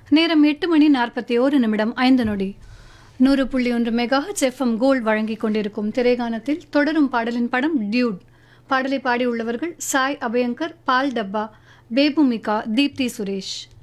நேரம் 8:41 100.1 megahertz FM gold வழங்கிக் கொண்டிருக்கும் திரைகானத்தில் தொடரும் பாடலின் படம் டியூட். பாடலை பாடியுள்ளவர்கள் சாய் அபயங்கர், பால் டப்பா, பேபுமிகா, தீப்தி சுரேஷ்.